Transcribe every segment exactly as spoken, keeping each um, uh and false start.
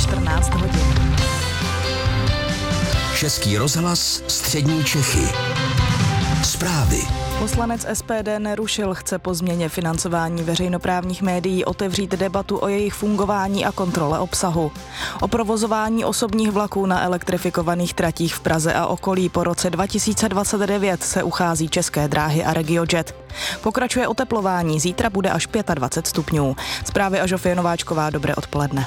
čtrnáct hodin. Český rozhlas Střední Čechy. Zprávy. Poslanec S P D Nerušil chce po změně financování veřejnoprávních médií otevřít debatu o jejich fungování a kontrole obsahu. O provozování osobních vlaků na elektrifikovaných tratích v Praze a okolí po roce dva tisíce dvacet devět se uchází České dráhy a RegioJet. Pokračuje oteplování, zítra bude až dvacet pět stupňů. Zprávy a Žofie Nováčková, dobré odpoledne.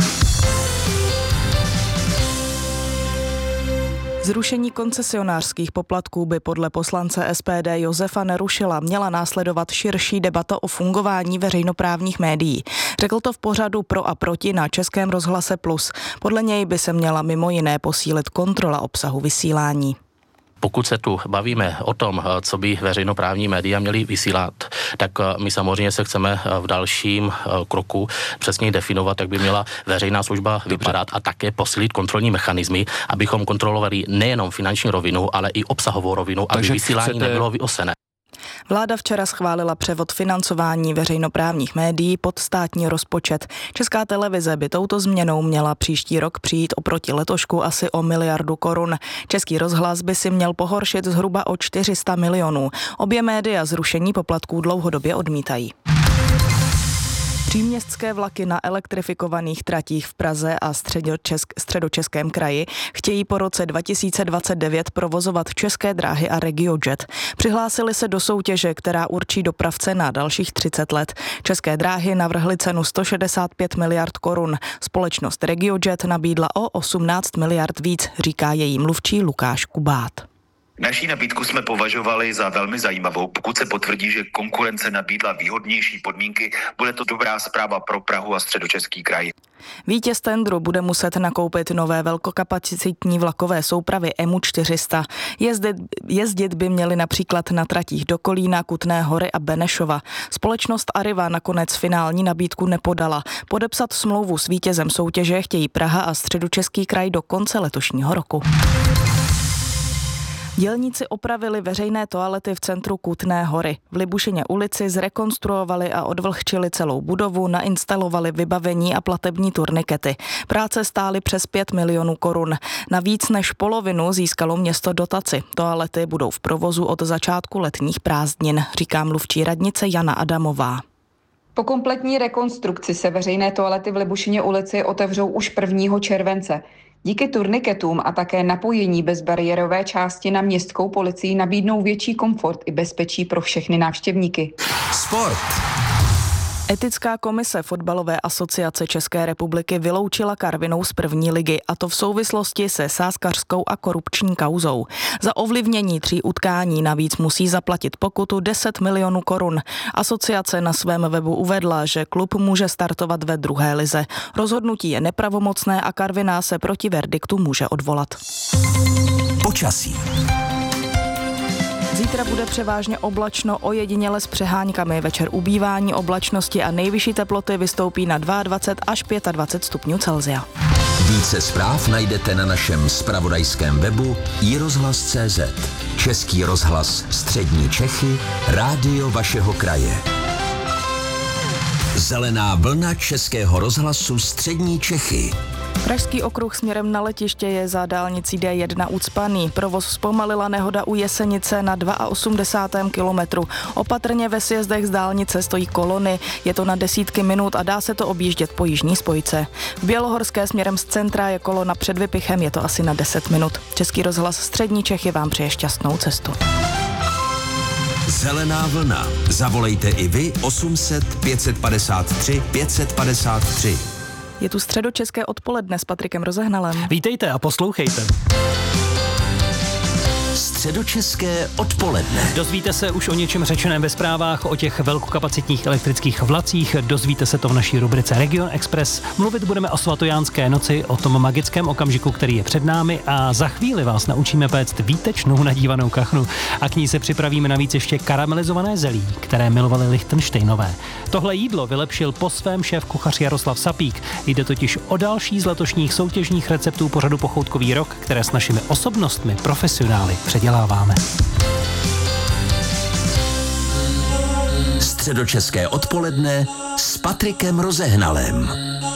Zrušení koncesionářských poplatků by podle poslance S P D Josefa Nerušila měla následovat širší debata o fungování veřejnoprávních médií. Řekl to v pořadu Pro a proti na Českém rozhlase Plus. Podle něj by se měla mimo jiné posílit kontrola obsahu vysílání. Pokud se tu bavíme o tom, co by veřejnoprávní média měly vysílat, tak my samozřejmě se chceme v dalším kroku přesně definovat, jak by měla veřejná služba vypadat a také posílit kontrolní mechanismy, abychom kontrolovali nejenom finanční rovinu, ale i obsahovou rovinu, aby Takže vysílání chcete... nebylo vyosené. Vláda včera schválila převod financování veřejnoprávních médií pod státní rozpočet. Česká televize by touto změnou měla příští rok přijít oproti letošku asi o miliardu korun. Český rozhlas by si měl pohoršit zhruba o čtyři sta milionů. Obě média zrušení poplatků dlouhodobě odmítají. Příměstské vlaky na elektrifikovaných tratích v Praze a středočesk, středočeském kraji chtějí po roce dva tisíce dvacet devět provozovat České dráhy a RegioJet. Přihlásili se do soutěže, která určí dopravce na dalších třicet let. České dráhy navrhly cenu sto šedesát pět miliard korun. Společnost RegioJet nabídla o osmnáct miliard víc, říká její mluvčí Lukáš Kubát. Naší nabídku jsme považovali za velmi zajímavou. Pokud se potvrdí, že konkurence nabídla výhodnější podmínky, bude to dobrá zpráva pro Prahu a Středočeský kraj. Vítěz tendru bude muset nakoupit nové velkokapacitní vlakové soupravy E M U čtyři sta. Jezdit, jezdit by měly například na tratích do Kolína, Kutné Hory a Benešova. Společnost Arriva nakonec finální nabídku nepodala. Podepsat smlouvu s vítězem soutěže chtějí Praha a Středočeský kraj do konce letošního roku. Dělníci opravili veřejné toalety v centru Kutné Hory. V Libušině ulici zrekonstruovali a odvlhčili celou budovu, nainstalovali vybavení a platební turnikety. Práce stály přes pět milionů korun. Na víc než polovinu získalo město dotaci. Toalety budou v provozu od začátku letních prázdnin, říká mluvčí radnice Jana Adamová. Po kompletní rekonstrukci se veřejné toalety v Libušině ulici otevřou už prvního července. Díky turniketům a také napojení bezbariérové části na městskou policii nabídnou větší komfort i bezpečí pro všechny návštěvníky. Sport. Etická komise Fotbalové asociace České republiky vyloučila Karvinou z první ligy, a to v souvislosti se sázkařskou a korupční kauzou. Za ovlivnění tří utkání navíc musí zaplatit pokutu deset milionů korun. Asociace na svém webu uvedla, že klub může startovat ve druhé lize. Rozhodnutí je nepravomocné a Karviná se proti verdiktu může odvolat. Počasí. Zítra bude převážně oblačno, ojediněle s přeháňkami. Večer ubývání oblačnosti a nejvyšší teploty vystoupí na dvacet dva až dvacet pět stupňů Celsia. Více zpráv najdete na našem zpravodajském webu i rozhlas tečka cé zet. Český rozhlas Střední Čechy, rádio vašeho kraje. Zelená vlna Českého rozhlasu Střední Čechy. Pražský okruh směrem na letiště je za dálnicí D jedna ucpaný. Provoz zpomalila nehoda u Jesenice na osmdesátém druhém kilometru. Opatrně ve sjezdech z dálnice stojí kolony, je to na desítky minut a dá se to objíždět po jižní spojce. V Bělohorské směrem z centra je kolona před Vypichem, je to asi na deset minut. Český rozhlas Střední Čechy vám přeje šťastnou cestu. Zelená vlna. Zavolejte i vy osm set pět padesát tři pět padesát tři. Je tu středočeské odpoledne s Patrikem Rozehnalem. Vítejte a poslouchejte. Středočeské odpoledne. Dozvíte se už o něčem řečeném ve zprávách, o těch velkokapacitních elektrických vlacích, dozvíte se to v naší rubrice Region Express. Mluvit budeme o svatojánské noci, o tom magickém okamžiku, který je před námi, a za chvíli vás naučíme péct výtečnou nadívanou kachnu. A k ní se připravíme navíc ještě karamelizované zelí, které milovali Lichtenštejnové. Tohle jídlo vylepšil po svém šéfkuchař Jaroslav Sapík. Jde totiž o další z letošních soutěžních receptů pořadu Pochoutkový rok, které s našimi osobnostmi profesionály předěláváme. Středočeské odpoledne s Patrikem Rozehnalem.